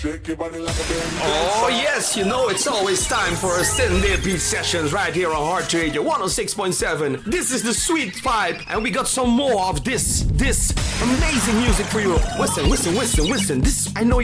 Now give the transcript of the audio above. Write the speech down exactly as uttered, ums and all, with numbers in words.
Oh yes, you know it's always time for a Sunday Beat Sessions right here on Heart Radio one oh six point seven. This is the Sweet Vibe, and we got some more of this, this amazing music for you. Listen, listen, listen, listen. This I know.